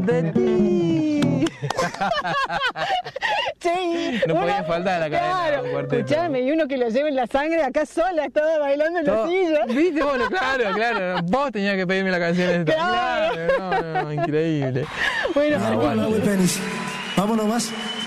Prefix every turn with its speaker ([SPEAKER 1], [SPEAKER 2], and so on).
[SPEAKER 1] de ti.
[SPEAKER 2] Che,
[SPEAKER 1] No podía faltar la cadena,
[SPEAKER 2] claro,
[SPEAKER 1] un cuarteto.
[SPEAKER 2] escuchame, y uno que lo lleve en la sangre, acá sola estaba bailando en la silla.
[SPEAKER 1] ¿Viste? Bueno, claro. Vos tenías que pedirme la canción esta.
[SPEAKER 2] Claro.
[SPEAKER 1] Claro, no, increíble.
[SPEAKER 2] Bueno,
[SPEAKER 1] Ah, bueno.
[SPEAKER 3] Vámonos más.